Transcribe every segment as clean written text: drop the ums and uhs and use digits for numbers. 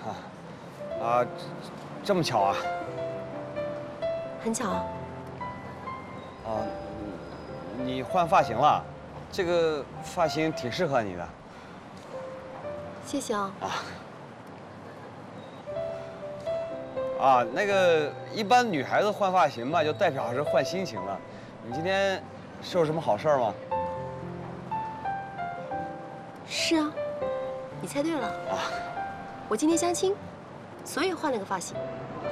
这么巧啊？ 很巧啊。 啊，你换发型了，这个发型挺适合你的。 谢谢啊。 那个一般女孩子换发型吧，就代表是换心情了。你今天是有什么好事吗？ 是啊，你猜对了。我今天相亲，所以换了个发型。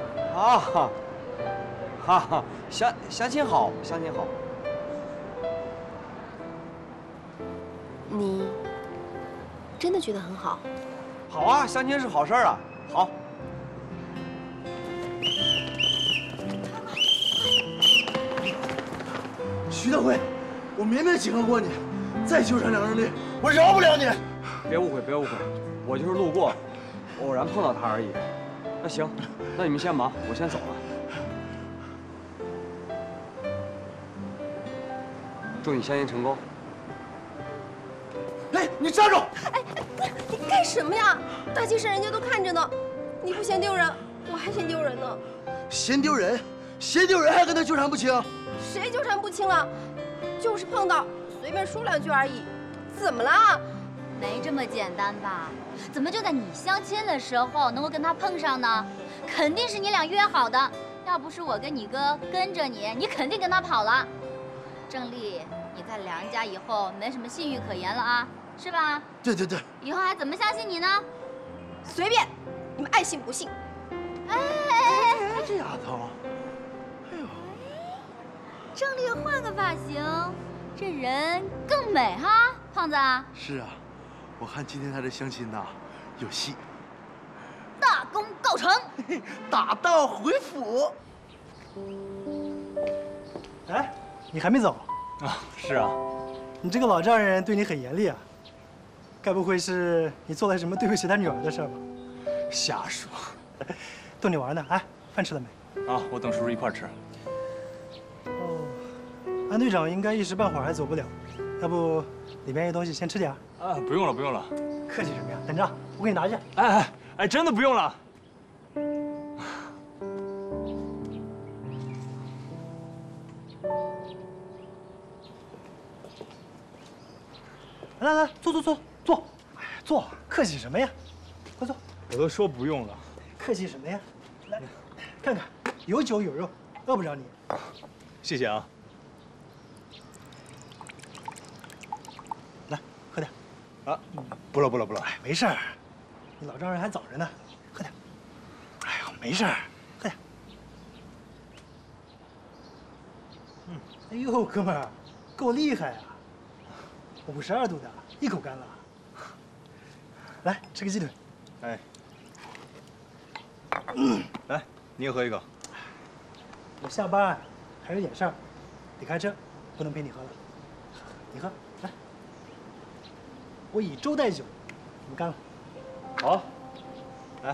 相亲好，相亲好。 你真的觉得很好？ 好啊，相亲是好事啊。好。 徐德辉，我明明警告过你，再纠缠两人力，我饶不了你。 别误会，别误会，我就是路过，偶然碰到他而已。那行，那你们先忙，我先走了。祝你相亲成功。 哎，你站住！ 哎，你干什么呀？大街上人家都看着呢，你不嫌丢人，我还嫌丢人呢。 嫌丢人，嫌丢人还跟他纠缠不清？ 谁纠缠不清了？就是碰到，随便说两句而已，怎么了？ 没这么简单吧？怎么就在你相亲的时候能够跟他碰上呢？肯定是你俩约好的，要不是我跟你哥跟着你，你肯定跟他跑了。郑丽，你在两人家以后没什么信誉可言了啊，是吧？ 对对对， 以后还怎么相信你呢？ 随便，你们爱信不信。 哎， 这丫头，哎呦， 郑丽换个发型，这人更美哈，胖子。 是啊，我看今天他这相亲呐，有戏， 大功告成， 打道回府。 哎，你还没走啊？是啊。 你这个老丈人对你很严厉啊，该不会是你做了什么对不起他女儿的事吧？ 瞎说。 逗你玩呢。哎，饭吃了没？ 啊，我等叔叔一块吃。 哦，安队长应该一时半会儿还走不了，要不里面有东西先吃点啊，不用了，不用了。 客气什么呀？等着，我给你拿去。 哎，真的不用了。 来来来，坐。哎，坐，客气什么呀？快坐。 我都说不用了。 客气什么呀？来，看看，有酒有肉，饿不着你。 谢谢啊。 来，喝点。 啊，不了。 哎，没事儿，你老丈人还早着呢，喝点。哎呦，没事儿，喝点。哎呦，哥们儿，够厉害啊！52度的，一口干了。来，吃个鸡腿。 哎，来，你也喝一个。 我下班还有点事儿，得开车，不能陪你喝了。你喝，来。我以粥代酒，我们干了。 好，来。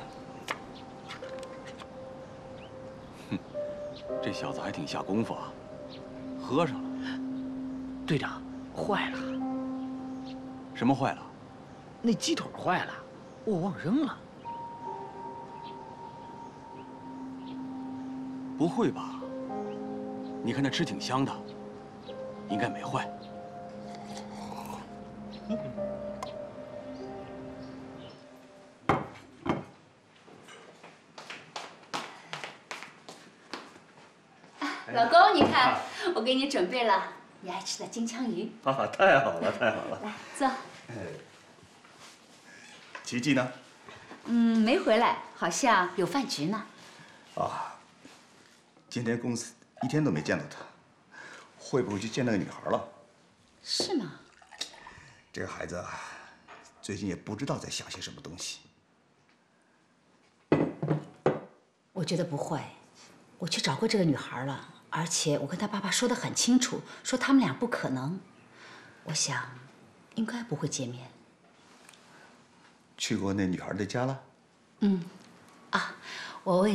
这小子还挺下功夫啊，喝上了。 队长，坏了， 什么坏了？ 那鸡腿坏了，我忘扔了。 不会吧？你看他吃挺香的，应该没坏。 老公，你看，我给你准备了你爱吃的金枪鱼。 啊，太好了，太好了！ 来，坐。 琪琪呢？ 没回来，好像有饭局呢。 啊，今天公司一天都没见到他，会不会去见那个女孩了？ 是吗？ 这个孩子啊，最近也不知道在想些什么东西。 我觉得不会，我去找过这个女孩了，而且我跟她爸爸说得很清楚，说他们俩不可能。我想，应该不会见面。 去过那女孩的家了？ 我问